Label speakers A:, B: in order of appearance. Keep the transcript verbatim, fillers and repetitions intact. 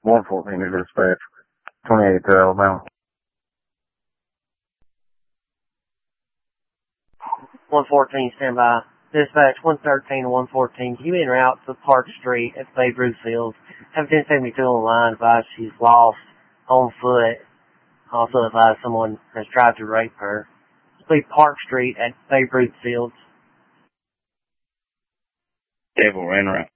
A: one fourteen to dispatch. twenty-eight to Alabama.
B: one fourteen, stand by. Dispatch one thirteen to one fourteen. You en route to Park Street at Babe Ruth Field. Have ten seventy-two on the line. Advise she's lost on foot. Also advise someone has tried to rape her. Please Park Street at Babe Ruth Fields.
A: Table en route.